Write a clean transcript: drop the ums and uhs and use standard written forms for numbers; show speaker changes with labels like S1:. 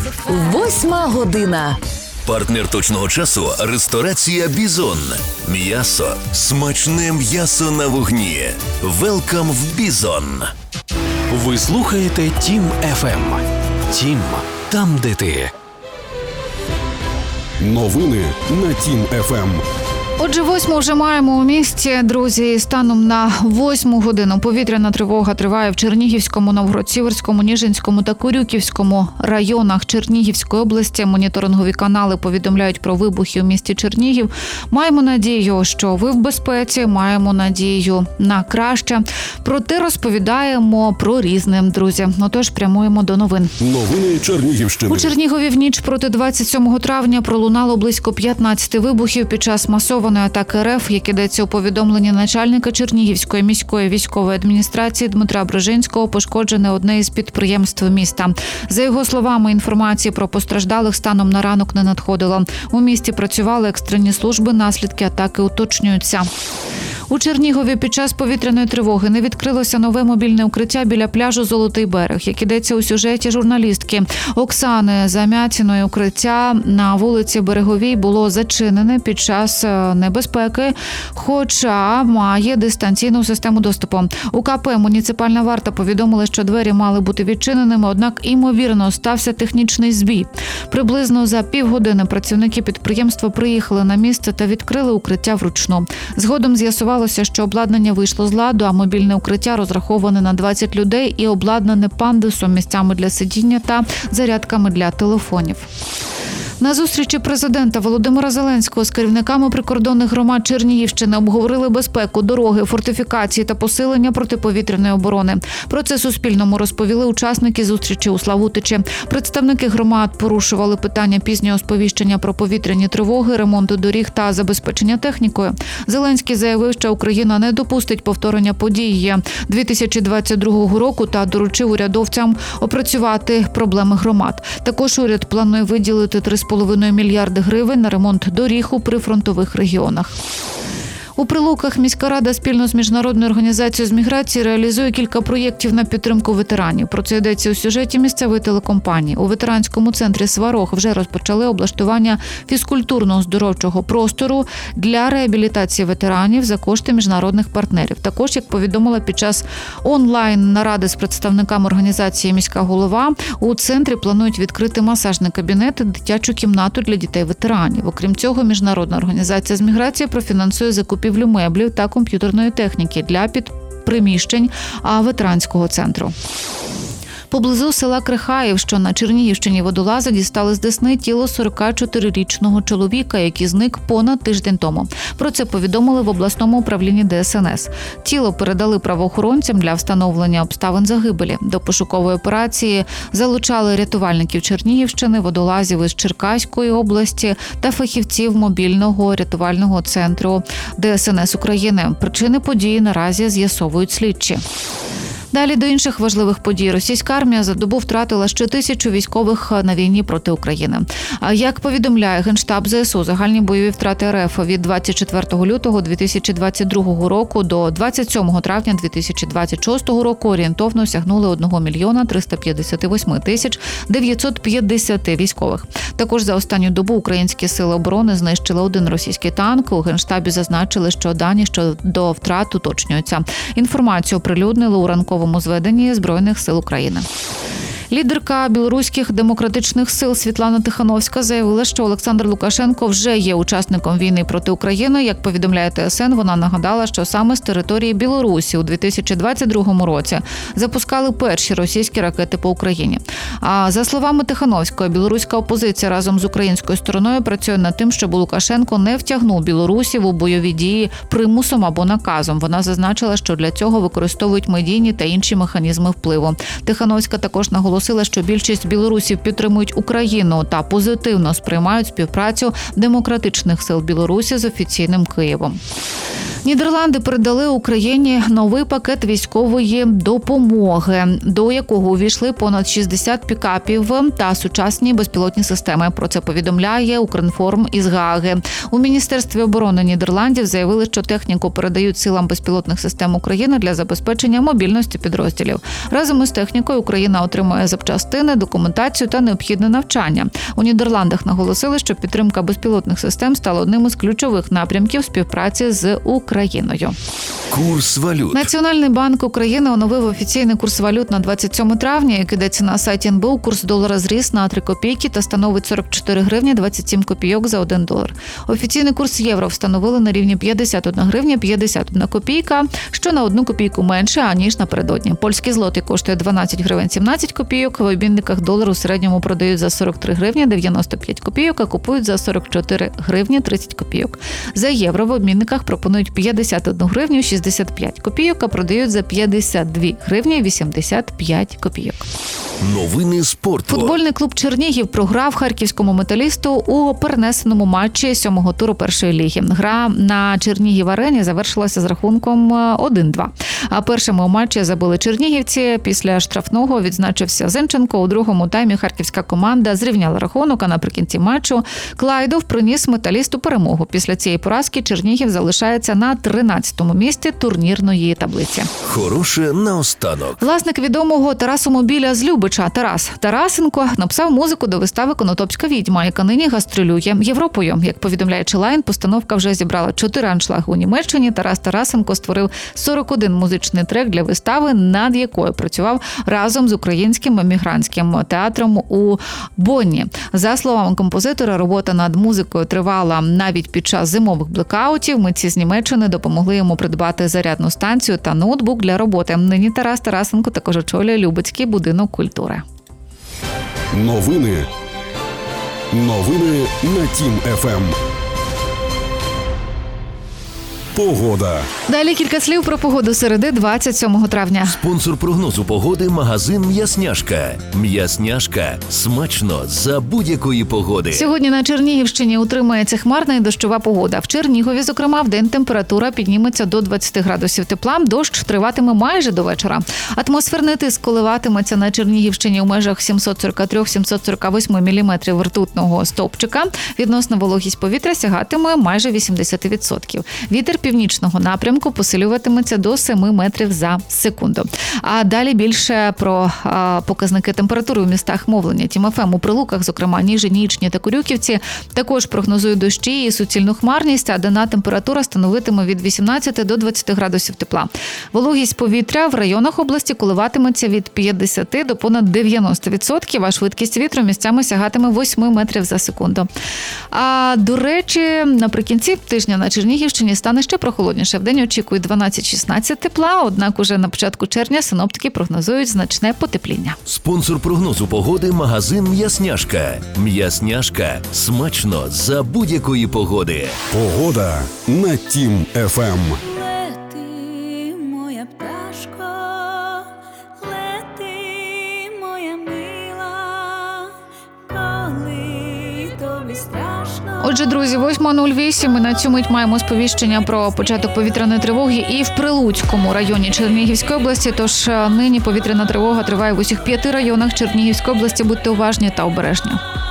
S1: 8 година.
S2: Партнер точного часу – ресторація «Бізон». М'ясо. Смачне м'ясо на вогні. Велкам в «Бізон».
S3: Ви слухаєте Тім ФМ. Тім – там, де ти.
S4: Новини на Тім ФМ.
S5: Отже, 8 вже маємо у місті. Друзі, станом на 8 годину повітряна тривога триває в Чернігівському, Новгород-Сіверському, Ніжинському та Курюківському районах Чернігівської області. Моніторингові канали повідомляють про вибухи у місті Чернігів. Маємо надію, що ви в безпеці, маємо надію на краще. Проте розповідаємо про різне, друзі. Отож, прямуємо до новин.
S4: Новини Чернігівщини.
S5: У Чернігові в ніч проти 27 травня пролунало близько 15 вибухів під час масованої атаки РФ, як ідеться у повідомленні начальника Чернігівської міської військової адміністрації Дмитра Брижинського, пошкоджене одне із підприємств міста. За його словами, інформації про постраждалих станом на ранок не надходило. У місті працювали екстрені служби, наслідки атаки уточнюються. У Чернігові під час повітряної тривоги не відкрилося нове мобільне укриття біля пляжу «Золотий берег». Як ідеться у сюжеті журналістки Оксани Замятіної, укриття на вулиці Береговій було зачинене під час небезпеки, хоча має дистанційну систему доступу. У КП «Муніципальна варта» повідомили, що двері мали бути відчиненими, однак, ймовірно, стався технічний збій. Приблизно за півгодини працівники підприємства приїхали на місце та відкрили укриття вручну. Згодом з'ясувалося, що обладнання вийшло з ладу, а мобільне укриття розраховане на 20 людей і обладнане пандусом, місцями для сидіння та зарядками для телефонів. На зустрічі президента Володимира Зеленського з керівниками прикордонних громад Чернігівщини обговорили безпеку, дороги, фортифікації та посилення протиповітряної оборони. Про це Суспільному розповіли учасники зустрічі у Славутичі. Представники громад порушували питання пізнього сповіщення про повітряні тривоги, ремонту доріг та забезпечення технікою. Зеленський заявив, що Україна не допустить повторення подій 2022 року та доручив урядовцям опрацювати проблеми громад. Також уряд планує виділити 3,5 мільярди гривень на ремонт доріг у прифронтових регіонах. У Прилуках міська рада спільно з Міжнародною організацією з міграції реалізує кілька проєктів на підтримку ветеранів. Про це йдеться у сюжеті місцевої телекомпанії. У ветеранському центрі «Сварог» вже розпочали облаштування фізкультурно-оздоровчого простору для реабілітації ветеранів за кошти міжнародних партнерів. Також, як повідомила під час онлайн-наради з представниками організації міська голова, у центрі планують відкрити масажний кабінет і дитячу кімнату для дітей-ветеранів. Окрім цього, Міжнародна організація з міграції профінансує закупівлю меблів та комп'ютерної техніки для приміщень ветеранського центру. Поблизу села Крихаїв, що на Чернігівщині, водолази дістали з Десни тіло 44-річного чоловіка, який зник понад тиждень тому. Про це повідомили в обласному управлінні ДСНС. Тіло передали правоохоронцям для встановлення обставин загибелі. До пошукової операції залучали рятувальників Чернігівщини, водолазів із Черкаської області та фахівців мобільного рятувального центру ДСНС України. Причини події наразі з'ясовують слідчі. Далі до інших важливих подій. Російська армія за добу втратила ще 1000 військових на війні проти України. Як повідомляє Генштаб ЗСУ, загальні бойові втрати РФ від 24 лютого 2022 року до 27 травня 2026 року орієнтовно сягнули 1 мільйона 358 тисяч 950 військових. Також за останню добу українські сили оборони знищили 1 російський танк. У Генштабі зазначили, що дані щодо втрат уточнюються. Інформацію оприлюднили у ранковому зведенні Збройних сил України. Лідерка білоруських демократичних сил Світлана Тихановська заявила, що Олександр Лукашенко вже є учасником війни проти України. Як повідомляє ТСН, вона нагадала, що саме з території Білорусі у 2022 році запускали перші російські ракети по Україні. А за словами Тихановської, білоруська опозиція разом з українською стороною працює над тим, щоб Лукашенко не втягнув білорусів у бойові дії примусом або наказом. Вона зазначила, що для цього використовують медійні та інші механізми впливу. Тихановська також наголосила, що більшість білорусів підтримують Україну та позитивно сприймають співпрацю демократичних сил Білорусі з офіційним Києвом. Нідерланди передали Україні новий пакет військової допомоги, до якого увійшли понад 60 пікапів та сучасні безпілотні системи. Про це повідомляє Укрінформ із Гааги. У Міністерстві оборони Нідерландів заявили, що техніку передають силам безпілотних систем України для забезпечення мобільності підрозділів. Разом із технікою Україна отримує запчастини, документацію та необхідне навчання. У Нідерландах наголосили, що підтримка безпілотних систем стала одним із ключових напрямків співпраці з Україною.
S2: Курс валют.
S5: Національний банк України оновив офіційний курс валют на 27 травня, як йдеться на сайті НБУ. Курс долара зріс на 3 копійки та становить 44 гривні 27 копійок за 1 долар. Офіційний курс євро встановили на рівні 51 гривня 51 копійка, що на 1 копійку менше, аніж напередодні. Польський злотий коштує 12 гривень 17 копійок, в обмінниках долар у середньому продають за 43 гривні 95 копійок, а купують за 44 гривні 30 копійок. За євро в обмінниках пропонують 51 гривню 65 копійок, а продають за 52 гривні 85 копійок.
S2: Новини спорту.
S5: Футбольний клуб Чернігів програв харківському металісту у перенесеному матчі 7-го туру першої ліги. Гра на Чернігів-арені завершилася з рахунком 1-2. А першими у матчі забили чернігівці. Після штрафного відзначився Зенченко. У другому таймі харківська команда зрівняла рахунок, а наприкінці матчу Клайдов приніс металісту перемогу. Після цієї поразки Чернігів залишається на 13-му місці турнірної таблиці.
S2: Хороше наостанок.
S5: Власник відомого Тарасомобіля з Любича Тарас Тарасенко написав музику до вистави «Конотопська відьма», яка нині гастролює Європою. Як повідомляє Чилайн, постановка вже зібрала 4 аншлаги у Німеччині. Тарас Тарасенко створив 41 музичний трек для вистави, над якою працював разом з українським емігрантським театром у Бонні. За словами композитора, робота над музикою тривала навіть під час зимових блекаутів. Митці з Німеччини допомогли йому придбати зарядну станцію та ноутбук для роботи. Нині Тарас Тарасенко також очолює Любецький будинок культури.
S4: Новини на Тім ФМ. Погода.
S5: Далі кілька слів про погоду середи 27 травня.
S2: Спонсор прогнозу погоди – магазин «М'ясняшка». «М'ясняшка» – смачно за будь-якої погоди.
S5: Сьогодні на Чернігівщині утримається хмарна і дощова погода. В Чернігові, зокрема, вдень температура підніметься до 20 градусів тепла. Дощ триватиме майже до вечора. Атмосферний тиск коливатиметься на Чернігівщині у межах 743-748 міліметрів ртутного стовпчика. Відносна вологість повітря сягатиме майже 80%. Вітер північного напрямку посилюватиметься до 7 метрів за секунду. А далі більше про показники температури у містах мовлення Тім ФМ. У Прилуках, зокрема, Ніжині, Ічні та Курюківці, також прогнозують дощі і суцільну хмарність, а денна температура становитиме від 18 до 20 градусів тепла. Вологість повітря в районах області коливатиметься від 50 до понад 90%, а швидкість вітру місцями сягатиме 8 метрів за секунду. А, до речі, наприкінці тижня на Чернігівщині стане ще прохолодніше. Вдень очікують 12-16 тепла, однак уже на початку червня синоптики прогнозують значне потепління.
S2: Спонсор прогнозу погоди – магазин «М'ясняшка». «М'ясняшка» – смачно за будь-якої погоди.
S4: Погода на Тім ФМ.
S1: Лети, моя пташко, лети, моя мила, коли тобі страшно.
S5: Отже, друзі, 8:08 ми на цю мить маємо сповіщення про початок повітряної тривоги і в Прилуцькому районі Чернігівської області. Тож нині повітряна тривога триває в усіх 5 районах Чернігівської області. Будьте уважні та обережні.